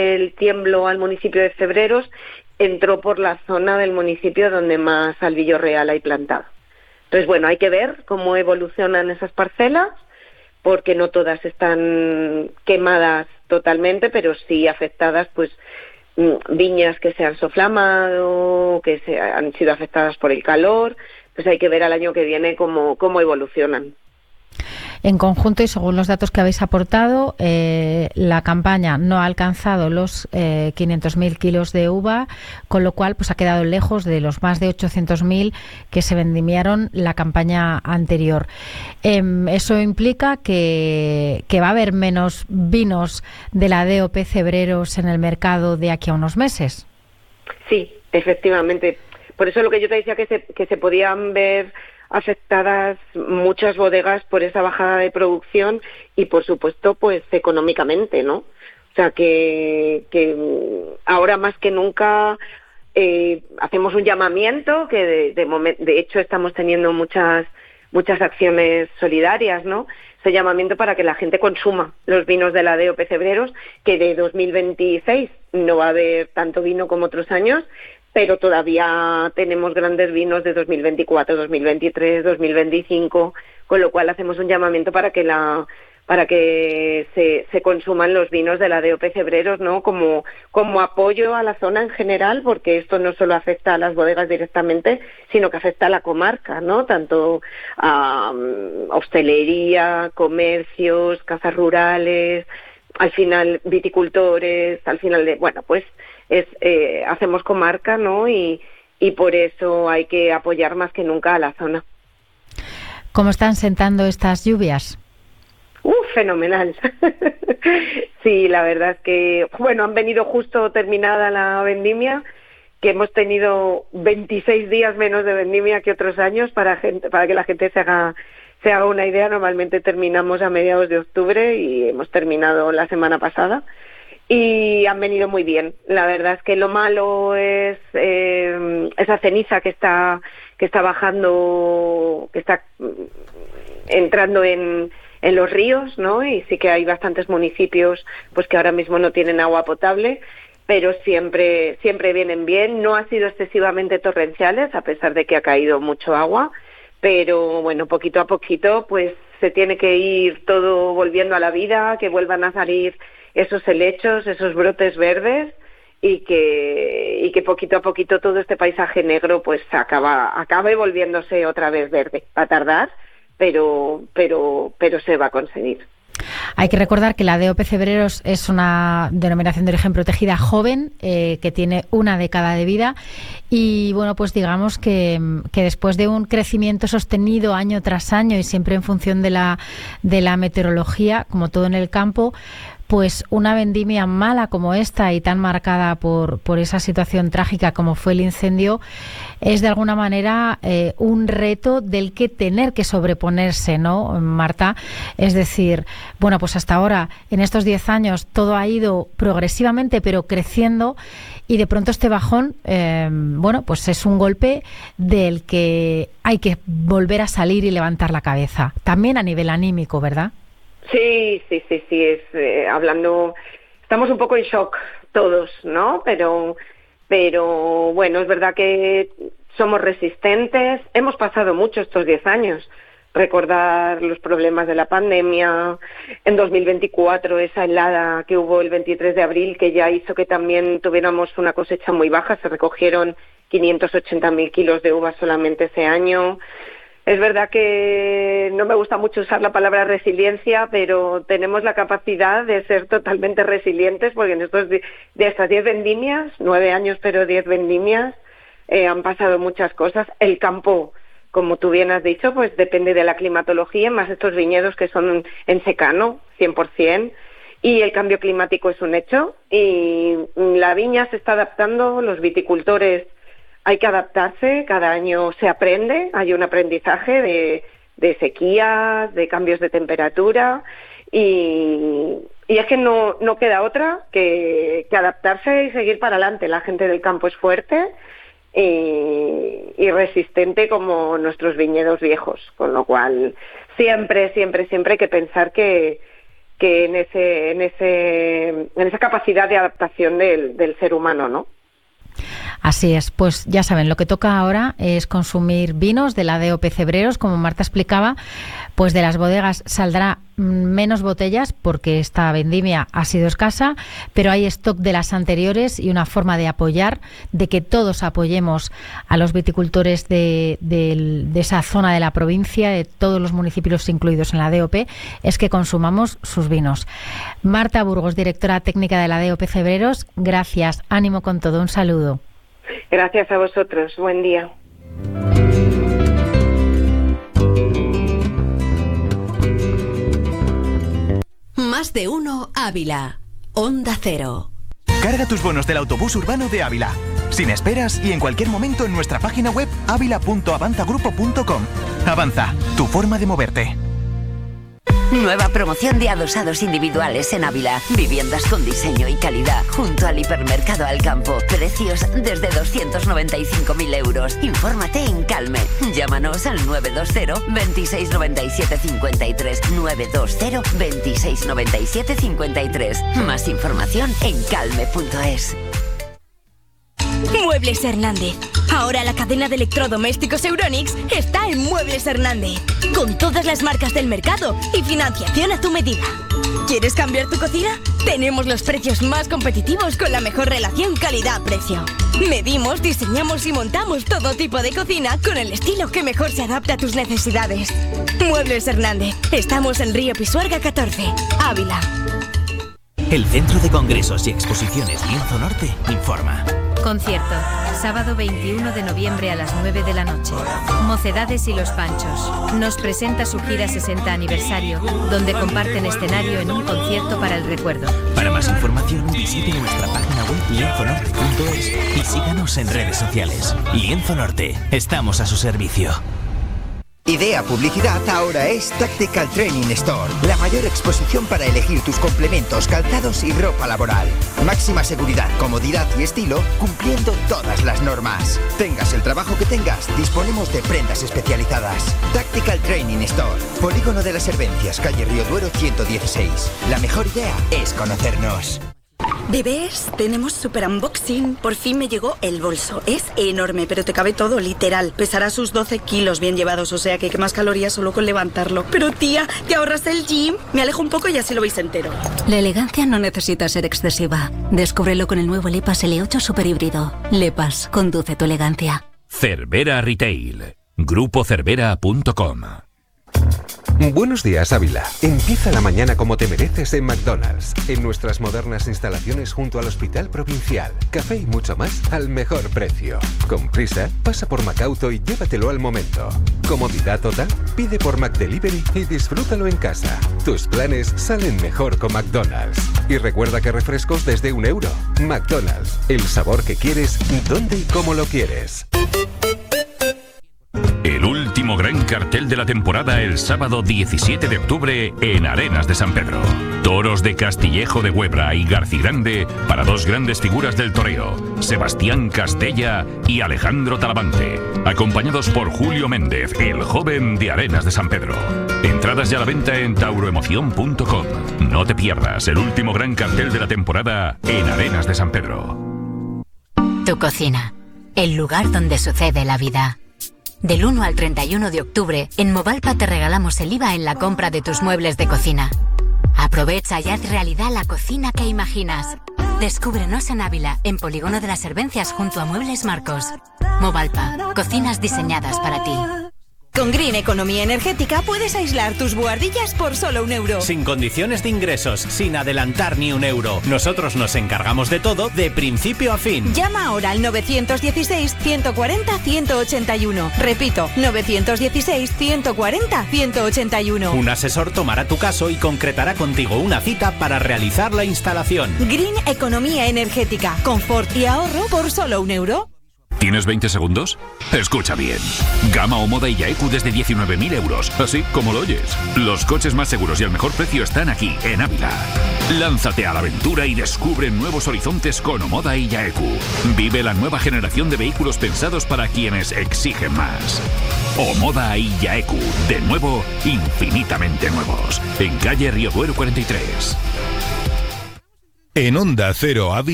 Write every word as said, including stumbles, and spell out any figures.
el tiemblo al municipio de Cebreros entró por la zona del municipio donde más albillo real hay plantado. Entonces, bueno, hay que ver cómo evolucionan esas parcelas, porque no todas están quemadas totalmente, pero sí afectadas, pues, viñas que se han soflamado, que se han sido afectadas por el calor. Pues hay que ver al año que viene cómo, cómo evolucionan. En conjunto y según los datos que habéis aportado, eh, la campaña no ha alcanzado los eh, quinientos mil kilos de uva, con lo cual pues ha quedado lejos de los más de ochocientos mil que se vendimiaron la campaña anterior. Eh, eso implica que, que va a haber menos vinos de la D O P Cebreros en el mercado de aquí a unos meses. Sí, efectivamente. Por eso lo que yo te decía, que se, que se podían ver afectadas muchas bodegas por esa bajada de producción y, por supuesto, pues económicamente, ¿no? O sea, que, que ahora más que nunca eh, hacemos un llamamiento, que de, de, momen- de hecho estamos teniendo muchas muchas acciones solidarias, ¿no? Ese llamamiento para que la gente consuma los vinos de la D O P Cebreros, que de dos mil veintiséis no va a haber tanto vino como otros años, pero todavía tenemos grandes vinos de dos mil veinticuatro, dos mil veintitrés, dos mil veinticinco, con lo cual hacemos un llamamiento para que la para que se, se consuman los vinos de la D O P Cebreros, ¿no? Como, como apoyo a la zona en general, porque esto no solo afecta a las bodegas directamente, sino que afecta a la comarca, ¿no? Tanto a um, hostelería, comercios, casas rurales, al final viticultores, al final de, bueno, pues es eh, hacemos comarca, ¿no? Y, y por eso hay que apoyar más que nunca a la zona. ¿Cómo están sentando estas lluvias? ¡Uh, fenomenal! Sí, la verdad es que, bueno, han venido justo terminada la vendimia, que hemos tenido veintiséis días menos de vendimia que otros años, para gente, para que la gente se haga se haga una idea. Normalmente terminamos a mediados de octubre y hemos terminado la semana pasada. Y han venido muy bien. La verdad es que lo malo es eh, esa ceniza que está que está bajando, que está entrando en, en los ríos, ¿no? Y sí que hay bastantes municipios pues que ahora mismo no tienen agua potable, pero siempre siempre vienen bien. No ha sido excesivamente torrenciales, a pesar de que ha caído mucho agua, pero bueno, poquito a poquito pues se tiene que ir todo volviendo a la vida, que vuelvan a salir esos helechos, esos brotes verdes, y que y que poquito a poquito todo este paisaje negro pues acaba acabe volviéndose otra vez verde. Va a tardar, pero pero pero se va a conseguir. Hay que recordar que la D O P Cebreros es una denominación de origen protegida joven, eh, que tiene una década de vida, y bueno, pues digamos que, que después de un crecimiento sostenido año tras año y siempre en función de la, de la meteorología, como todo en el campo, pues una vendimia mala como esta y tan marcada por, por esa situación trágica como fue el incendio, es de alguna manera eh, un reto del que tener que sobreponerse, ¿no, Marta? Es decir, bueno, pues hasta ahora, en estos diez años, todo ha ido progresivamente, pero creciendo, y de pronto este bajón, eh, bueno, pues es un golpe del que hay que volver a salir y levantar la cabeza, también a nivel anímico, ¿verdad? Sí, sí, sí, sí, es eh, hablando, estamos un poco en shock todos, ¿no? Pero, pero bueno, es verdad que somos resistentes, hemos pasado mucho estos diez años. Recordar los problemas de la pandemia, en dos mil veinticuatro esa helada que hubo el veintitrés de abril, que ya hizo que también tuviéramos una cosecha muy baja, se recogieron quinientos ochenta mil kilos de uvas solamente ese año. Es verdad que no me gusta mucho usar la palabra resiliencia, pero tenemos la capacidad de ser totalmente resilientes, porque en estos de estas diez vendimias, nueve años pero diez vendimias, eh, han pasado muchas cosas. El campo, como tú bien has dicho, pues depende de la climatología, más estos viñedos que son en secano, cien por ciento, y el cambio climático es un hecho, y la viña se está adaptando, los viticultores hay que adaptarse, cada año se aprende, hay un aprendizaje de, de sequías, de cambios de temperatura, y, y es que no, no queda otra que, que adaptarse y seguir para adelante. La gente del campo es fuerte y, y resistente como nuestros viñedos viejos, con lo cual siempre, siempre, siempre hay que pensar que, que en ese, en ese, en esa capacidad de adaptación del, del ser humano, ¿no? Así es, pues ya saben, lo que toca ahora es consumir vinos de la D O P Cebreros, como Marta explicaba, pues de las bodegas saldrá menos botellas porque esta vendimia ha sido escasa, pero hay stock de las anteriores y una forma de apoyar, de que todos apoyemos a los viticultores de, de, de esa zona de la provincia, de todos los municipios incluidos en la D O P, es que consumamos sus vinos. Marta Burgos, directora técnica de la D O P Cebreros, gracias, ánimo con todo, un saludo. Gracias a vosotros, buen día. Más de uno Ávila, Onda Cero. Carga tus bonos del autobús urbano de Ávila, sin esperas y en cualquier momento en nuestra página web avila punto avanzagrupo punto com. Avanza, tu forma de moverte. Nueva promoción de adosados individuales en Ávila. Viviendas con diseño y calidad junto al hipermercado Alcampo. Precios desde doscientos noventa y cinco mil euros. Infórmate en Calme. Llámanos al nueve dos cero, veintiséis noventa y siete cincuenta y tres. nueve dos cero, veintiséis noventa y siete cincuenta y tres. Más información en calme punto es. Muebles Hernández. Ahora la cadena de electrodomésticos Euronics está en Muebles Hernández, con todas las marcas del mercado y financiación a tu medida. ¿Quieres cambiar tu cocina? Tenemos los precios más competitivos con la mejor relación calidad-precio. Medimos, diseñamos y montamos todo tipo de cocina con el estilo que mejor se adapta a tus necesidades. Muebles Hernández. Estamos en Río Pisuerga catorce, Ávila. El Centro de Congresos y Exposiciones Lienzo Norte informa. Concierto, sábado veintiuno de noviembre a las nueve de la noche. Mocedades y Los Panchos. Nos presenta su gira sesenta aniversario, donde comparten escenario en un concierto para el recuerdo. Para más información, visite nuestra página web lienzo norte punto es y síganos en redes sociales. Lienzo Norte, estamos a su servicio. Idea Publicidad ahora es Tactical Training Store, la mayor exposición para elegir tus complementos, calzados y ropa laboral. Máxima seguridad, comodidad y estilo, cumpliendo todas las normas. Tengas el trabajo que tengas, disponemos de prendas especializadas. Tactical Training Store, Polígono de las Servencias, calle Río Duero ciento dieciséis. La mejor idea es conocernos. Bebés, tenemos super unboxing. Por fin me llegó el bolso. Es enorme, pero te cabe todo, literal. Pesará sus doce kilos bien llevados, o sea que quemas calorías solo con levantarlo. Pero tía, ¿te ahorras el gym? Me alejo un poco y así lo veis entero. La elegancia no necesita ser excesiva. Descúbrelo con el nuevo Lepas L ocho Super Híbrido. Lepas, conduce tu elegancia. Cervera Retail. grupo cervera punto com. Buenos días, Ávila. Empieza la mañana como te mereces en McDonald's, en nuestras modernas instalaciones junto al Hospital Provincial. Café y mucho más al mejor precio. Con prisa, pasa por Macauto y llévatelo al momento. Comodidad total, pide por McDelivery y disfrútalo en casa. Tus planes salen mejor con McDonald's. Y recuerda que refrescos desde un euro. McDonald's, el sabor que quieres, dónde y cómo lo quieres. El último gran cartel de la temporada el sábado diecisiete de octubre en Arenas de San Pedro. Toros de Castillejo de Huebra y Garcigrande para dos grandes figuras del toreo, Sebastián Castella y Alejandro Talavante, acompañados por Julio Méndez, el joven de Arenas de San Pedro. Entradas ya a la venta en tauroemoción punto com. No te pierdas el último gran cartel de la temporada en Arenas de San Pedro. Tu cocina, el lugar donde sucede la vida. Del uno al treinta y uno de octubre, en Movalpa te regalamos el I V A en la compra de tus muebles de cocina. Aprovecha y haz realidad la cocina que imaginas. Descúbrenos en Ávila, en Polígono de las Servencias junto a Muebles Marcos. Movalpa, cocinas diseñadas para ti. Con Green Economía Energética puedes aislar tus buhardillas por solo un euro. Sin condiciones de ingresos, sin adelantar ni un euro. Nosotros nos encargamos de todo de principio a fin. Llama ahora al novecientos dieciséis, ciento cuarenta, ciento ochenta y uno. Repito, novecientos dieciséis, ciento cuarenta, ciento ochenta y uno. Un asesor tomará tu caso y concretará contigo una cita para realizar la instalación. Green Economía Energética. Confort y ahorro por solo un euro. ¿Tienes veinte segundos? Escucha bien. Gama o Moda y Yaeku desde diecinueve mil euros, así como lo oyes. Los coches más seguros y al mejor precio están aquí, en Ávila. Lánzate a la aventura y descubre nuevos horizontes con Omoda y Yaeku. Vive la nueva generación de vehículos pensados para quienes exigen más. Omoda y Yaeku, de nuevo, infinitamente nuevos. En calle Río Duero cuarenta y tres. En Onda Cero Ávila.